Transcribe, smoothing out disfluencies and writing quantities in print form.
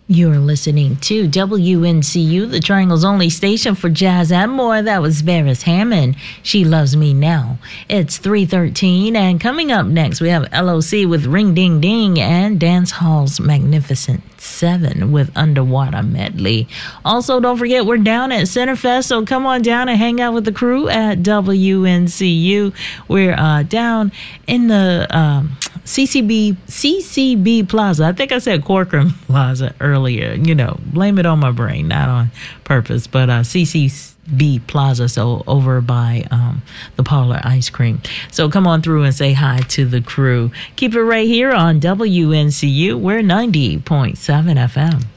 You're listening to WNCU, the Triangle's only station for jazz and more. That was Beres Hammond. She Loves Me Now. It's 3:13, and coming up next, we have LOC with Ring Ding Ding and Dance Hall's Magnificent 7 with Underwater Medley. Also, don't forget, we're down at Centerfest, so come on down and hang out with the crew at WNCU. We're down in the CCB Plaza. I think I said Corcoran Plaza earlier. You know, blame it on my brain, not on purpose. But CCB Plaza, so over by the Parlor Ice Cream. So come on through and say hi to the crew. Keep it right here on WNCU. We're 90.7 FM.